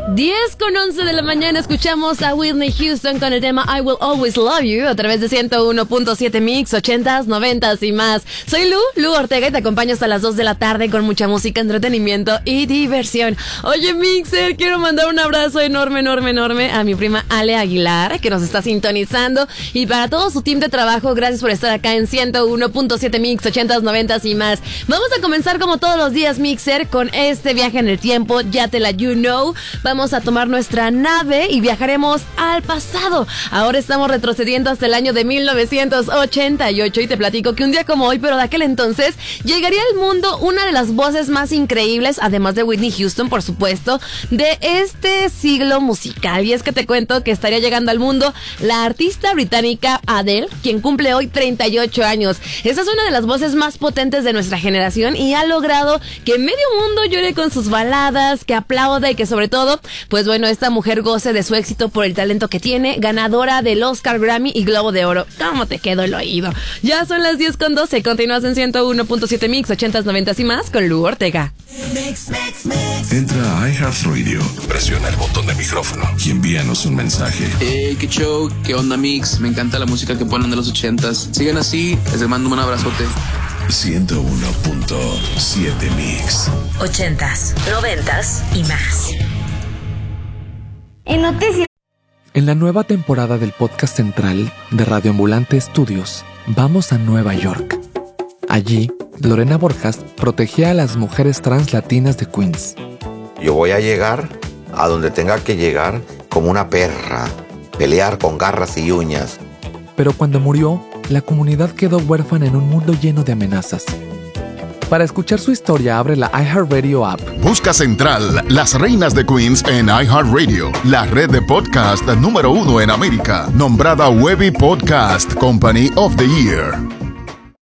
10:11 de la mañana escuchamos a Whitney Houston con el tema I Will Always Love You a través de 101.7 Mix, 80s, 90s y más. Soy Lu Ortega y te acompaño hasta las 2 de la tarde con mucha música, entretenimiento y diversión. Oye, Mixer, quiero mandar un abrazo enorme a mi prima Ale Aguilar, que nos está sintonizando, y para todo su team de trabajo, gracias por estar acá en 101.7 Mix, 80s, 90s y más. Vamos a comenzar como todos los días, Mixer, con este viaje en el tiempo, ya te la you know. Vamos a tomar nuestra nave y viajaremos al pasado. Ahora estamos retrocediendo hasta el año de 1988 y te platico que un día como hoy, pero de aquel entonces, llegaría al mundo una de las voces más increíbles, además de Whitney Houston, por supuesto, de este siglo musical. Y es que te cuento que estaría llegando al mundo la artista británica Adele, quien cumple hoy 38 años. Esa es una de las voces más potentes de nuestra generación y ha logrado que medio mundo llore con sus baladas, que aplauda y que sobre todo, pues bueno, esta mujer goce de su éxito por el talento que tiene, ganadora del Oscar, Grammy y Globo de Oro. ¿Cómo te quedó el oído? Ya son las 10:12, continúas en 101.7 Mix, 80s, 90s y más con Lu Ortega. Entra a iHeartRadio, presiona el botón de micrófono y envíanos un mensaje. Hey, qué show, qué onda, Mix, me encanta la música que ponen de los 80s. Sigan así, les mando un abrazote. 101.7 Mix, 80s, 90s y más. En noticias. En la nueva temporada del podcast central de Radio Ambulante Studios, vamos a Nueva York. Allí, Lorena Borjas protegía a las mujeres trans latinas de Queens. Yo voy a llegar a donde tenga que llegar como una perra, pelear con garras y uñas. Pero cuando murió, la comunidad quedó huérfana en un mundo lleno de amenazas. Para escuchar su historia, abre la iHeartRadio app. Busca Central, Las Reinas de Queens en iHeartRadio, la red de podcast número 1 en América, nombrada Webby Podcast Company of the Year.